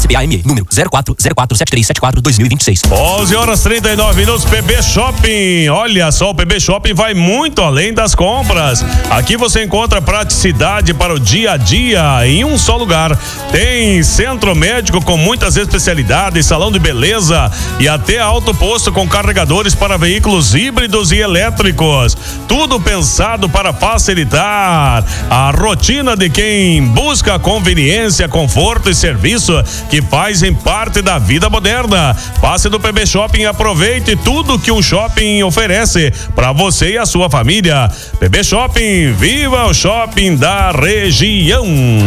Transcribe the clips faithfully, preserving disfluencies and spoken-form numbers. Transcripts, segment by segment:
C P A M E, número zero quatro zero quatro sete três sete quatro dois mil e vinte e seis. onze horas e trinta e nove minutos, P B Shopping. Olha só, o P B Shopping vai muito além das compras. Aqui você encontra praticidade para o dia a dia em um só lugar. Tem centro médico com muitas especialidades, salão de beleza e até alto posto com carregadores para veículos híbridos e elétricos. Tudo pensado para facilitar a rotina de quem busca conveniência, conforto e serviço que fazem parte da vida moderna. Passe do P B Shopping e aproveite tudo que um shopping oferece para você e a sua família. P B Shopping, viva o shopping da região.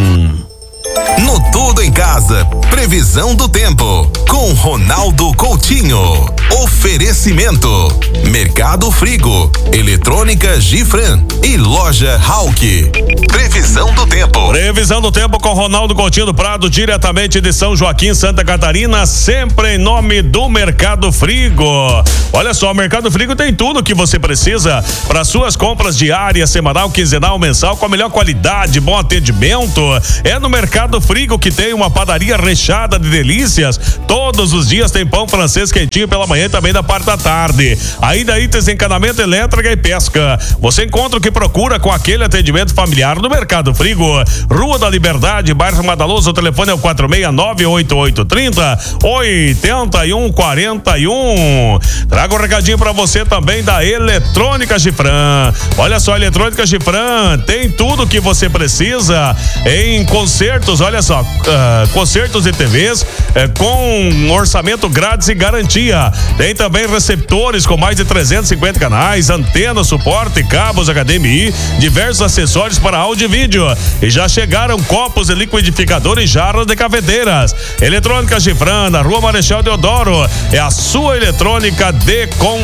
No Tudo em Casa, previsão do tempo, com Ronaldo Coutinho. Oferecimento, Mercado Frigo, Eletrônica Gifran e Loja Hauck. Previsão do tempo. Previsão do tempo com Ronaldo Coutinho do Prado, diretamente de São Joaquim, Santa Catarina, sempre em nome do Mercado Frigo. Olha só, o Mercado Frigo tem tudo que você precisa para suas compras diárias, semanal, quinzenal, mensal, com a melhor qualidade, bom atendimento. É no Mercado Frigo que tem uma padaria recheada de delícias. Todos os dias tem pão francês quentinho pela manhã e também da parte da tarde. Ainda itens de encanamento, elétrica e pesca. Você encontra o que procura com aquele atendimento familiar no Mercado Frigo. Rua da Liberdade, bairro Madaloso. O telefone é o quatro seis nove oito oito três zero oito um quatro um. Trago um recadinho pra você também da Eletrônica Gifran. Olha só, a Eletrônica Gifran tem tudo que você precisa em concertos. Olha só, uh, concertos de T Vs uh, com orçamento grátis e garantia. Tem também receptores com mais de trezentos e cinquenta canais, antena, suporte, cabos H D M I, diversos acessórios para áudio e vídeo. E já chegaram copos e liquidificador e jarras de cafeteiras. Eletrônica Gifran, na Rua Marechal Deodoro. É a sua eletrônica de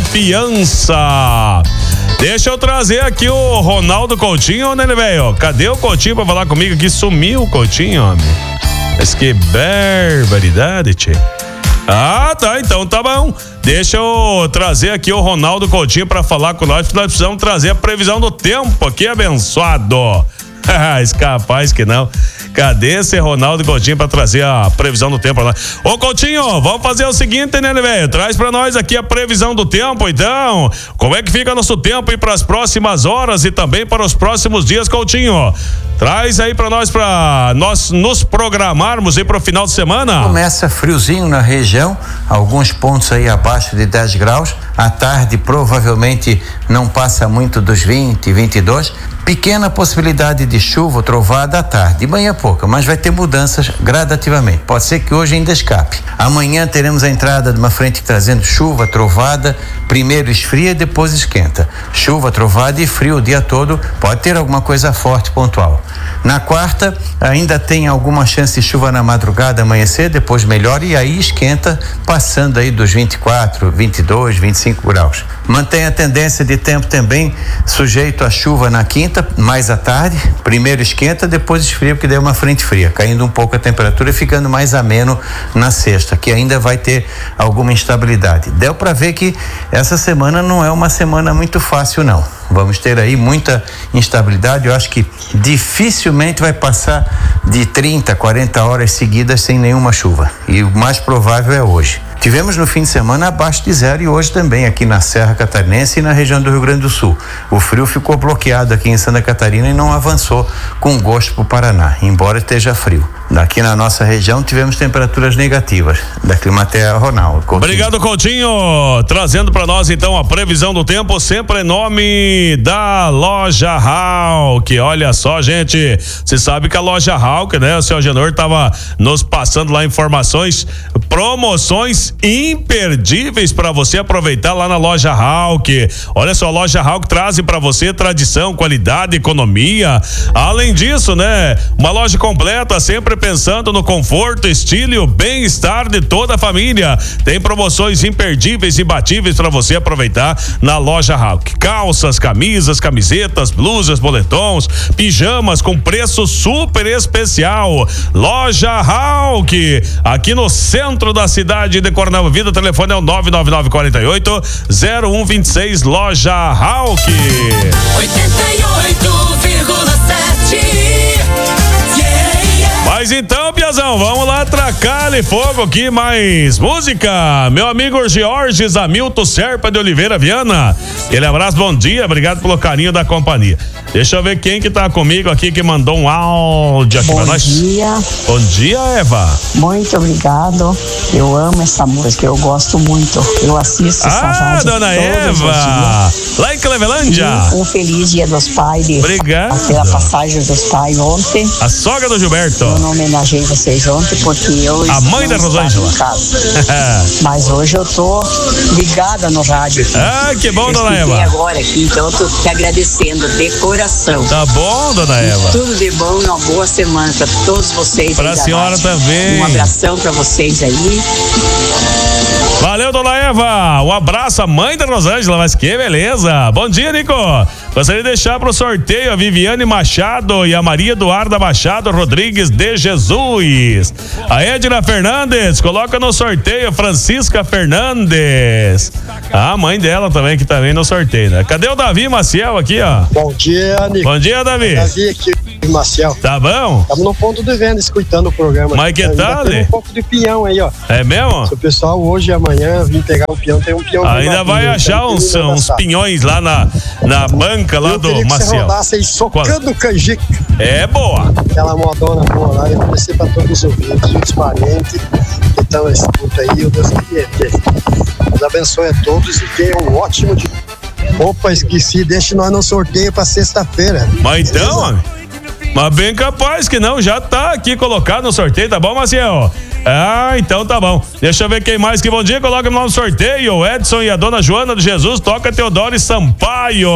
confiança. Deixa eu trazer aqui o Ronaldo Coutinho, né, velho? Cadê o Coutinho pra falar comigo aqui? Sumiu o Coutinho, homem. Mas que barbaridade, tchê. Ah, tá, então tá bom. Deixa eu trazer aqui o Ronaldo Coutinho pra falar com nós, nós precisamos trazer a previsão do tempo aqui, abençoado. Esse capaz que não. Cadê esse Ronaldo Coutinho pra trazer a previsão do tempo lá? Ô Coutinho, vamos fazer o seguinte, né, velho? Traz pra nós aqui a previsão do tempo, então. Como é que fica nosso tempo aí pras próximas horas e também para os próximos dias, Coutinho? Traz aí pra nós, pra nós nos programarmos aí pro final de semana. Começa friozinho na região, alguns pontos aí abaixo de dez graus. À tarde provavelmente não passa muito dos vinte, vinte e dois. Pequena possibilidade de chuva ou trovada à tarde, de manhã pouca, mas vai ter mudanças gradativamente. Pode ser que hoje ainda escape. Amanhã teremos a entrada de uma frente trazendo chuva, trovada, primeiro esfria, depois esquenta. Chuva, trovada e frio o dia todo, pode ter alguma coisa forte pontual. Na quarta, ainda tem alguma chance de chuva na madrugada, amanhecer, depois melhora e aí esquenta, passando aí dos vinte e quatro, vinte e dois, vinte e cinco graus. Mantém a tendência de tempo também sujeito a chuva na quinta, mais à tarde, primeiro esquenta, depois esfria, porque daí é uma frente fria, caindo um pouco a temperatura e ficando mais ameno na sexta, que ainda vai ter alguma instabilidade. Deu para ver que essa semana não é uma semana muito fácil, não. Vamos ter aí muita instabilidade. Eu acho que dificilmente vai passar de trinta, quarenta horas seguidas sem nenhuma chuva. E o mais provável é hoje. Tivemos no fim de semana abaixo de zero e hoje também aqui na Serra Catarinense e na região do Rio Grande do Sul. O frio ficou bloqueado aqui em Santa Catarina e não avançou com gosto para o Paraná, embora esteja frio. Daqui na nossa região tivemos temperaturas negativas. Da Climatea, Ronaldo Coutinho. Obrigado, Coutinho. Trazendo para nós então a previsão do tempo, sempre em nome da Loja Hauck. Olha só, gente, você sabe que a Loja Hauck, né, o seu Agenor tava nos passando lá informações, promoções imperdíveis para você aproveitar lá na Loja Hauck. Olha só, a Loja Hauck traz para você tradição, qualidade, economia. Além disso, né, uma loja completa, sempre pensando no conforto, estilo e o bem-estar de toda a família. Tem promoções imperdíveis e imbatíveis para você aproveitar na Loja Hauck. Calças, camisas, camisetas, blusas, boletons, pijamas com preço super especial. Loja Hauck, aqui no centro da cidade de Coronel Vida. O telefone é o nove nove nove quatro oito zero um dois seis. Loja Hauck. oitenta e oito vírgula sete. Yeah, yeah. Mas então, Piazão, vamos lá atracar-lhe fogo aqui, mais música. Meu amigo Georges Hamilton Serpa de Oliveira Viana. Aquele abraço, bom dia, obrigado pelo carinho da companhia. Deixa eu ver quem que tá comigo aqui que mandou um áudio aqui bom pra nós. Bom dia. Bom dia, Eva. Muito obrigado. Eu amo essa música, eu gosto muito. Eu assisto essa Ah, rádio dona todos Eva. Lá em Clevelândia. E um feliz dia dos pais. De, Obrigado. Pela passagem dos pais ontem. A sogra do Gilberto. Eu não homenageei vocês ontem porque eu a mãe da Rosângela. Em casa. Mas hoje eu tô ligada no rádio aqui. Ah, que bom, eu dona Eva. agora aqui, então eu tô te agradecendo de coração. Tá bom, dona Eva. E tudo de bom e uma boa semana pra todos vocês. Pra senhora rádio. Também. Um abração pra vocês aí. Valeu, dona Eva. Um abraço à mãe da Rosângela, mas que beleza. Bom dia, Nico. Gostaria de deixar pro sorteio a Viviane Machado e a Maria Eduarda Machado Rodrigues de Jesus. A Edna Fernandes, coloca no sorteio Francisca Fernandes. A mãe dela também, que também no sorteio, né? Cadê o Davi Maciel aqui, ó? Bom dia, Nico. Bom dia, Davi. Davi aqui, Maciel. Tá bom? Estamos no ponto de venda, escutando o programa. Mas que tal, tem um pouco de peão aí, ó. É mesmo? Se o pessoal hoje e amanhã vir pegar um peão, tem um peão. Ainda vai batinho, achar então, uns, uns pinhões lá na, na banca lá eu do que Maciel. Você rodasse aí socando canjica. É boa. Aquela modona boa lá, eu oferecer para todos os ouvintes, os parentes que estão escuta aí, o Deus que Deus abençoe a todos e tenham um ótimo dia. Opa, esqueci, deixa nós no sorteio para sexta-feira. Mas então, homem, mas bem capaz que não, já tá aqui colocado no sorteio, tá bom, Maciel? Ah, então tá bom. Deixa eu ver quem mais que bom dia, coloca no sorteio. O Edson e a dona Joana de Jesus, toca Teodoro Sampaio.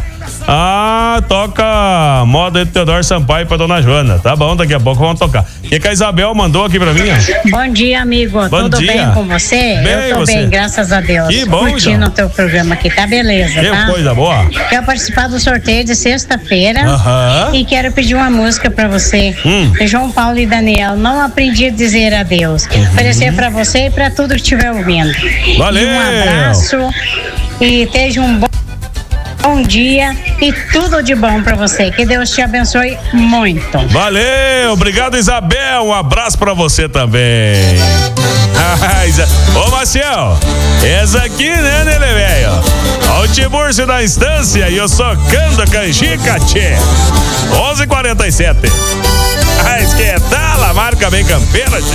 Ah, toca moda de Teodoro Sampaio pra dona Joana. Tá bom, daqui a pouco vamos tocar. O que, que a Isabel mandou aqui pra mim? Ó? Bom dia, amigo. Bom Tudo dia. bem com você? Bem, eu tô você? bem, graças a Deus. Que bom, curtindo então. o teu programa aqui, tá beleza, Que tá? coisa boa. Quero participar do sorteio de sexta-feira. Aham. E quero pedir uma música pra você. Hum. João Paulo e Daniel, não aprendi a dizer adeus. Uhum. Oferecer pra você e pra tudo que estiver ouvindo. Valeu. E um abraço e esteja um bom Bom dia e tudo de bom pra você. Que Deus te abençoe muito. Valeu, obrigado, Isabel. Um abraço pra você também. Ô, Maciel, essa aqui, né, Nele Velho? Ó, o Tiburcio da Instância e eu socando a canjica, tchê. onze e quarenta e sete. Ah, esquentala, marca bem campeira, tchê.